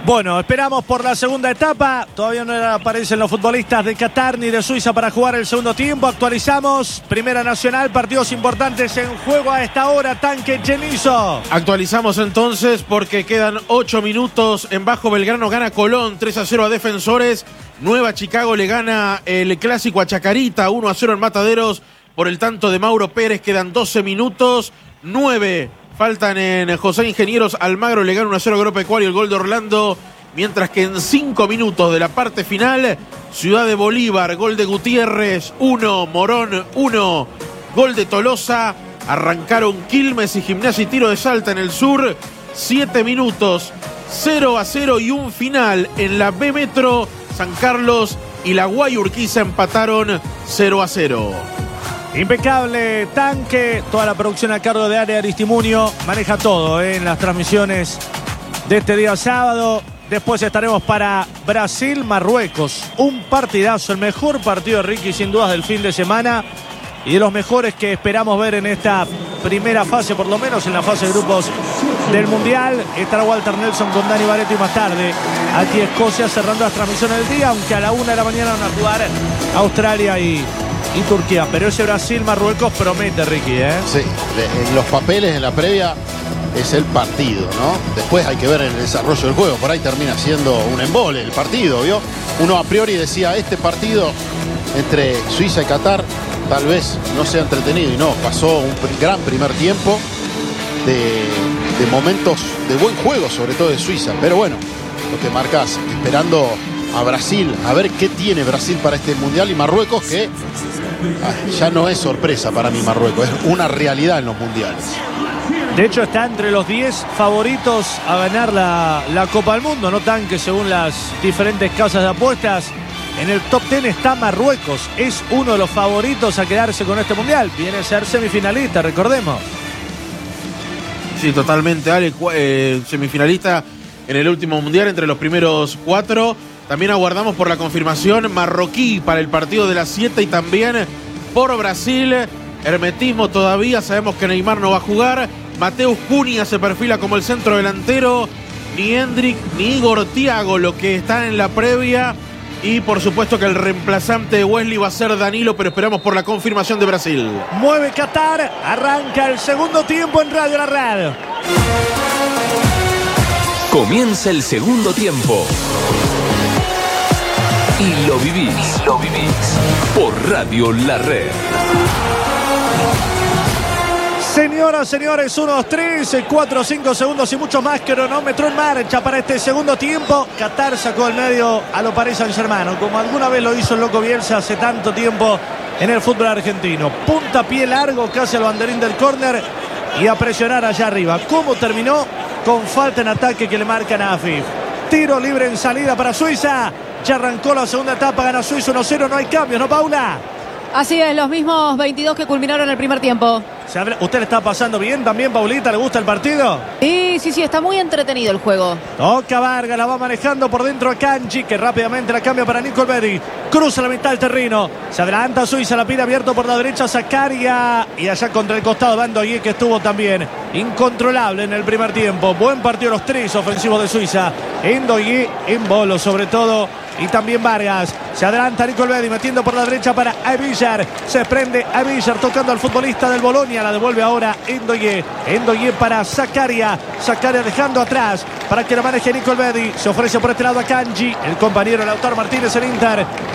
Bueno, esperamos por la segunda etapa. Todavía no aparecen los futbolistas de Qatar ni de Suiza para jugar el segundo tiempo. Actualizamos. Primera Nacional, partidos importantes en juego a esta hora. Tanque Chenizo. Actualizamos entonces porque quedan 8 minutos. En Bajo Belgrano gana Colón 3-0 a Defensores. Nueva Chicago le gana el clásico a Chacarita 1-0 en Mataderos por el tanto de Mauro Pérez. Quedan 12 minutos. 9 faltan en José Ingenieros. Almagro le gana 1-0 a Agropecuario, el gol de Orlando. Mientras que en 5 minutos de la parte final, Ciudad de Bolívar, gol de Gutiérrez, 1, Morón, 1, gol de Tolosa. Arrancaron Quilmes y Gimnasia y Tiro de Salta en el sur. 7 minutos, 0-0 y un final en la B Metro. San Carlos y la Guayurquiza empataron 0-0. Impecable, Tanque, toda la producción a cargo de Área Aristimunio, maneja todo en las transmisiones de este día sábado. Después estaremos para Brasil, Marruecos, un partidazo, el mejor partido de Ricky sin dudas del fin de semana y de los mejores que esperamos ver en esta primera fase, por lo menos en la fase de grupos del Mundial. Estará Walter Nelson con Dani Baretti más tarde. Aquí Escocia cerrando las transmisiones del día, aunque a la 1 de la mañana van a jugar Australia y Turquía. Pero ese Brasil-Marruecos promete, Ricky, ¿eh? Sí, en los papeles, en la previa, es el partido, ¿no? Después hay que ver el desarrollo del juego. Por ahí termina siendo un embole el partido, ¿vio? Uno a priori decía, este partido entre Suiza y Qatar tal vez no sea entretenido. Y no, pasó un gran primer tiempo de momentos de buen juego, sobre todo de Suiza. Pero bueno, lo que marcás, esperando a Brasil, a ver qué tiene Brasil para este Mundial, y Marruecos, que ya no es sorpresa para mí Marruecos, es una realidad en los mundiales. De hecho está entre los 10 favoritos a ganar la Copa del Mundo, no Tanque, según las diferentes casas de apuestas. En el top 10 está Marruecos, es uno de los favoritos a quedarse con este Mundial, viene a ser semifinalista, recordemos. Sí, totalmente, Ale, semifinalista en el último Mundial entre los primeros 4. También aguardamos por la confirmación marroquí para el partido de las 7 y también por Brasil. Hermetismo todavía, sabemos que Neymar no va a jugar. Mateus Cunha se perfila como el centro delantero. Ni Hendrik ni Igor Thiago, lo que está en la previa. Y por supuesto que el reemplazante de Wesley va a ser Danilo, pero esperamos por la confirmación de Brasil. Mueve Qatar, arranca el segundo tiempo en Radio La Red. Comienza el segundo tiempo. Y lo vivís. Por Radio La Red. Señoras, señores, 1, 2, 3, 4, 5 segundos y mucho más. Cronómetro en marcha para este segundo tiempo. Qatar sacó al medio a lo Paris Saint-Germain, como alguna vez lo hizo el Loco Bielsa hace tanto tiempo en el fútbol argentino. Puntapié largo, casi al banderín del córner y a presionar allá arriba. ¿Cómo terminó? Con falta en ataque que le marcan a Afif. Tiro libre en salida para Suiza. Ya arrancó la segunda etapa, gana Suiza 1-0, no hay cambios, ¿no, Paula? Así es, los mismos 22 que culminaron el primer tiempo. ¿Usted le está pasando bien también, Paulita? ¿Le gusta el partido? Sí, está muy entretenido el juego. Toca Vargas, la va manejando por dentro a Kanji, que rápidamente la cambia para Nico Elvedi. Cruza la mitad del terreno. Se adelanta Suiza, la pide abierto por la derecha Zakaria. Y allá contra el costado Bandoye, que estuvo también incontrolable en el primer tiempo. Buen partido los tres ofensivos de Suiza. Endoye, en bolo sobre todo. Y también Vargas. Se adelanta Nico Elvedi metiendo por la derecha para Avillar. Se prende Avillar tocando al futbolista del Bolonia. La devuelve ahora Endoye. Endoye para Zakaria. Zakaria dejando atrás para que la maneje Nico Elvedi. Se ofrece por este lado a Kanji. El compañero Lautaro Martínez en Inter.